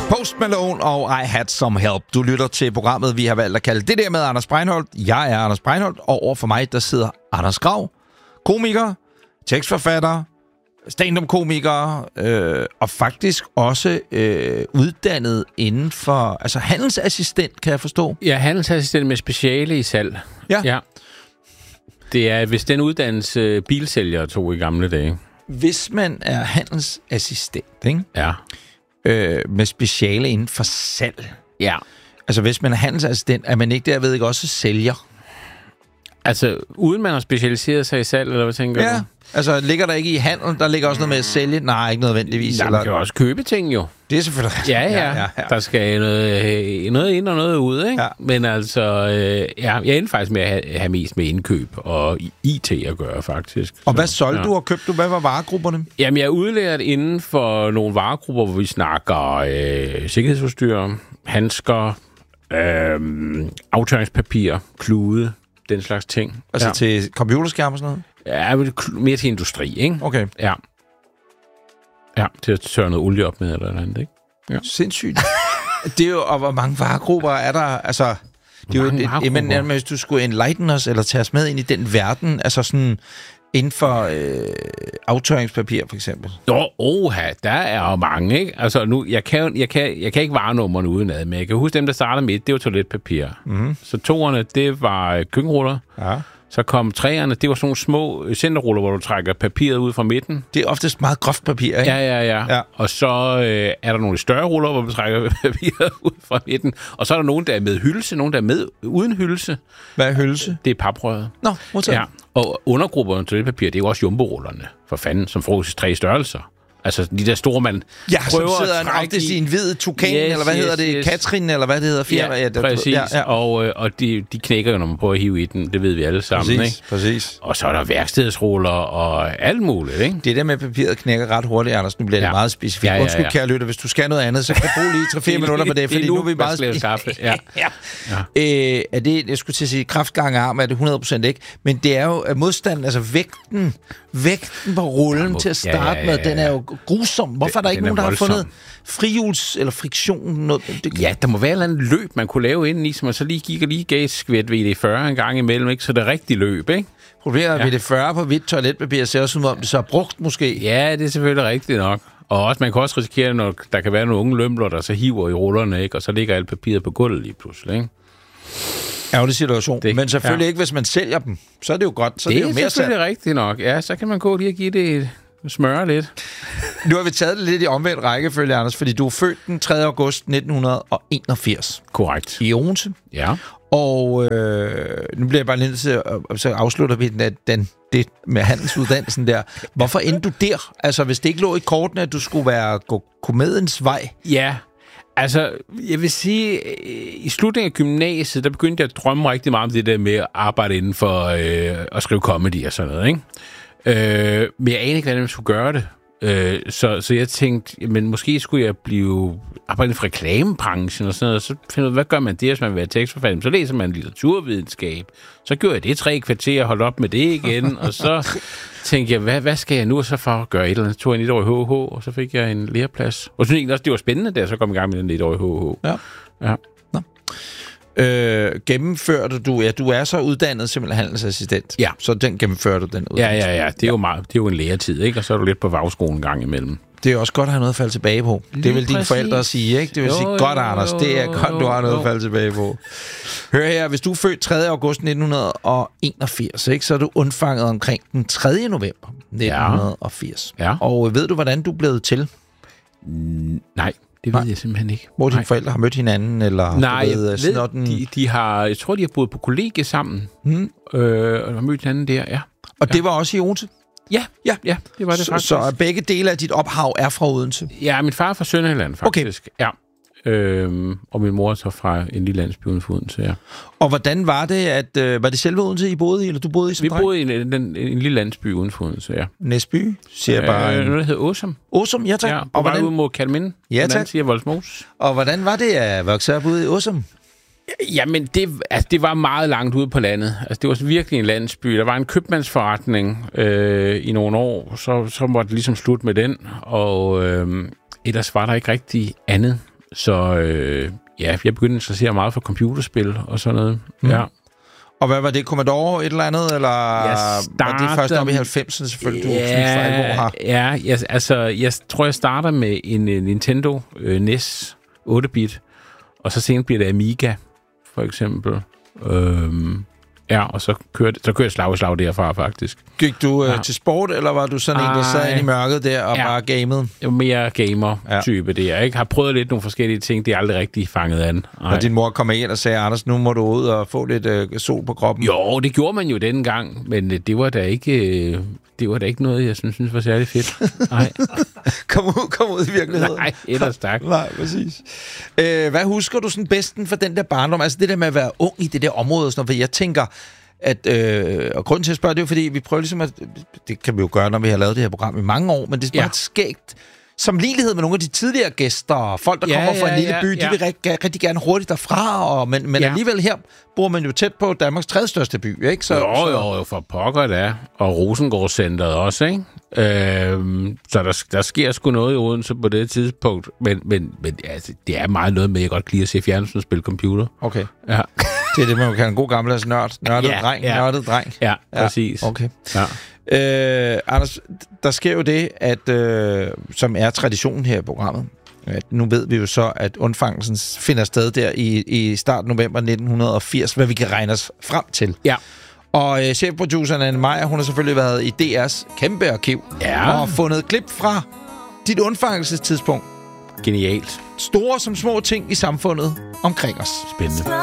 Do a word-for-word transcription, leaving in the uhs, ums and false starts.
Post Malone og I Had Some Help. Du lytter til programmet, vi har valgt at kalde det der med Anders Breinholt. Jeg er Anders Breinholt, og over for mig, der sidder Anders Grav, komiker, tekstforfatter, stand-up-komiker, øh, og faktisk også øh, uddannet inden for, altså handelsassistent, kan jeg forstå. Ja, handelsassistent med speciale i salg. Ja. ja. Det er, hvis den uddannelse bilsælger tog i gamle dage. Hvis man er handelsassistent, ikke? Ja. Øh, med speciale inden for salg. Ja. Altså, hvis man er handelsassistent, er man ikke derved ikke også sælger? Altså, uden man har specialiseret sig i salg, eller hvad tænker ja. du? Altså, ligger der ikke i handel, der ligger også noget med at sælge? Nej, ikke nødvendigvis. Nej, man kan jo også købe ting, jo. Det er selvfølgelig ja, ja, ja, ja. Der skal noget, noget ind og noget ud, ikke? Ja. Men altså, øh, ja, jeg endte faktisk med at have, have mest med indkøb og I T at gøre, faktisk. Og så, hvad solgte ja. du og købte du? Hvad var varegrupperne? Jamen, jeg er udlært inden for nogle varegrupper, hvor vi snakker øh, sikkerhedsudstyr, handsker, øh, aftørringspapir, klude, den slags ting. Altså ja. til computerskærm og sådan noget? Ja, mere til industri, ikke? Okay. Ja. Ja, til at tørre noget olie op med eller noget andet, ikke? Ja. Sindssygt. Det er jo, og hvor mange varegrupper er der, altså... Det er jo et, et, men, hvis du skulle enlighten os, eller tage os med ind i den verden, altså sådan inden for øh, aftørringspapir, for eksempel. Jo, oha, der er jo mange, ikke? Altså nu, jeg kan, jeg kan, jeg kan ikke varenummerne udenad, men jeg kan huske dem, der startede med, det var toiletpapir. Mm-hmm. Så toerne, det var køkkenruller. Ja. Så kom træerne, det var sådan nogle små centerruller, hvor du trækker papiret ud fra midten. Det er oftest meget groft papir, ikke? Ja, ja, ja. ja. Og så øh, er der nogle større ruller, hvor du trækker papiret ud fra midten. Og så er der nogen, der er med hylse, nogen, der er med uden hylse. Hvad er hylse? Det er paprøret. Nå, modtaget. Ja. Og undergrupperne til det papir, det er jo også jumbo-rullerne, for fanden, som får tre størrelser. Altså de der store, man ja, prøver som sidder en oftest i en hvid tukan, yes, eller hvad yes, hedder det, yes. Katrin, eller hvad det hedder? Fjer, ja, ja, præcis. Ja, ja. Og, og de, de knækker jo, når man prøver at hive i den. Det ved vi alle sammen, præcis, ikke? Præcis. Og så er der værkstedsruller og alt muligt, ikke? Det der med papiret knækker ret hurtigt, Anders. Nu bliver det ja. meget specifikt. Ja, ja, ja. Undskyld, kære lytter, hvis du skal noget andet, så kan du bruge lige tre fire minutter på det, fordi nu, nu er vi meget... Det kaffe, ja. ja. ja. Øh, er det, jeg skulle til at sige, kraftgange arm er det hundrede procent ikke, men det er jo modstanden, altså vægten, vægten på rullen ja, til at starte ja, ja, ja, ja. med, den er jo grusom. Hvorfor er der ikke nogen, der har fundet frihjuls eller friktion? Noget? Det... Ja, der må være et eller andet løb, man kunne lave inden i, så man så lige gik og lige gav et skvæt V D fyrre en gang imellem, ikke? Så det er rigtig løb, ikke? Problemet er, at ja. V D fyrre på hvidt toiletpapir ser også ud, om det så er brugt måske. Ja, det er selvfølgelig rigtigt nok. Og også, man kan også risikere, når der kan være nogle unge lømler, der så hiver i rullerne, ikke? Og så ligger alt papiret på gulvet lige pludselig, ikke? Ærgerlig situation. Det, men selvfølgelig ja. ikke, hvis man sælger dem. Så er det jo godt. Så det, det er jo mere selvfølgelig salg. Rigtigt nok. Ja, så kan man gå lige og give det et smøre lidt. Nu har vi taget det lidt i omvendt rækkefølge, Anders, fordi du er født den tredje august nitten enogfirs. Korrekt. I Odense. Ja. Og øh, nu bliver jeg bare lidt til, at så afslutter vi den, den, det med handelsuddannelsen der. Hvorfor endte du der? Altså, hvis det ikke lå i kortene, at du skulle være gå komediens vej? Ja, altså, jeg vil sige, i slutningen af gymnasiet, der begyndte jeg at drømme rigtig meget om det der med at arbejde inden for øh, at skrive comedy og sådan noget, ikke? Øh, men jeg anede ikke, hvordan jeg skulle gøre det. Øh, så, så jeg tænkte, men måske skulle jeg blive arbejde for reklamebranchen og sådan noget. Så finder jeg ud, hvad gør man det, hvis man vil være tekstforfatter? Så læser man litteraturvidenskab. Så gjorde jeg det tre kvarter og holdt op med det igen. Og så tænkte jeg, hvad, hvad skal jeg nu så for at gøre et eller andet? Så tog jeg en lidt over i H H, og så fik jeg en læreplads. Og så synes jeg også, det var spændende, da jeg så kom i gang med den lidt over i H H. Ja. Ja. Nå. Øh, gennemførte du, ja, du er så uddannet simpelthen handelsassistent. Ja. Så den gennemførte du den uddannelse. Ja, ja, ja. Det er jo meget, det er jo en læretid, ikke? Og så er du lidt på vagskolen en gang imellem. Det er også godt at have noget at falde tilbage på. Lige det vil dine forældre sige, ikke? Det vil jo, sige, godt, jo, Anders, det er jo, godt, du har noget jo. at falde tilbage på. Hør her, hvis du er født tredje august nitten enogfirs, ikke, så er du undfanget omkring den tredje november nitten firs. Ja. Og ved du, hvordan du blev til? Mm, nej. Det ved Nej. jeg simpelthen ikke. Hvor dine forældre har mødt hinanden, eller... Nej, du ved, jeg ved, de, de har... Jeg tror, de har boet på kollegie sammen. Hmm. Øh, og har mødt hinanden der, ja. Og ja. det var også i Odense? Ja, ja, ja, det var det så, faktisk. Så begge dele af dit ophav er fra Odense? Ja, min far er fra Sønderjylland, faktisk. Okay. Ja. Øhm, og min mor er så fra en lille landsby uden for Odense, ja. Og hvordan var det, at... Øh, var det selve Odense, I boede i, eller du boede i? Vi boede i en, en, en, en lille landsby uden for Odense, ja. Næsby? Siger øh, bare... En... Noget, der hedder Åsum. Åsum, ja tak. Ja, og hvordan... ud mod Kalminde. Ja tak. Siger Voldsmose. Og hvordan var det at vokse op ude i Åsum? Jamen, det, altså, det var meget langt ude på landet. Altså, det var virkelig en landsby. Der var en købmandsforretning øh, i nogle år, så, så måtte det ligesom slutte med den. Og øh, ellers var der ikke rigtig andet. Så øh, ja, jeg begyndte at interessere meget for computerspil og sådan noget. Mm. Ja. Og hvad var det? Commodore et eller andet? Eller var det først op i halvfemserne selvfølgelig, du ja, har? Ja, jeg, altså, jeg tror, jeg starter med en uh, Nintendo uh, N E S otte-bit, og så senere bliver det Amiga, for eksempel. Øhm, ja, og så kørte, så kørte jeg slag i slag derfra, faktisk. Gik du uh, ja. til sport, eller var du sådan Ej, en, der sad inde i mørket der og ja. bare gamede? Jeg var mere gamer-type, ja. det jeg ikke har prøvet lidt nogle forskellige ting, det er aldrig rigtig fanget an. Ej. Og din mor kom ind og sagde, Anders, nu må du ud og få lidt uh, sol på kroppen. Jo, det gjorde man jo dengang, men uh, det var da ikke... Uh, Det var da ikke noget, jeg synes, synes var særlig fedt. Nej. kom, ud, kom ud i virkeligheden. Nej, ellers tak. Nej, præcis. Øh, hvad husker du sådan bedsten for den der barndom? Altså det der med at være ung i det der område og sådan noget, for jeg tænker, at, øh, og grunden til at spørge, det er jo fordi, vi prøver ligesom at, det kan vi jo gøre, når vi har lavet det her program i mange år, men det er bare ja. skægt, sammenlignelighed med nogle af de tidligere gæster, folk, der ja, kommer fra ja, en lille by, ja, ja. de vil rigtig, rigtig gerne hurtigt derfra, og, men, men ja. alligevel her bor man jo tæt på Danmarks tredje største by, ikke? Så, jo, så... jo, jo, for pokker da. Og Rosengårdscenteret også, ikke? Øhm, så der, der sker sgu noget i Odense på det tidspunkt, men, men, men altså, det er meget noget med, at jeg godt kan lide at se fjernsyn og spille computer. Okay. Ja. Det er det, man kan kalde en god gammeldags nørd. Nørdet ja, dreng, ja. nørdet dreng. Ja, ja, præcis. Okay. Ja. Øh, Anders, der sker jo det, at øh, som er traditionen her i programmet, at nu ved vi jo så, at undfangelsen finder sted der i, i start november nitten firs, hvad vi kan regne os frem til. Ja. Og øh, chefproduceren Anne Meyer, hun har selvfølgelig været i D R's kæmpe arkiv ja. og fundet klip fra dit undfangelsestidspunkt. Genialt. Store som små ting i samfundet omkring os. Spændende.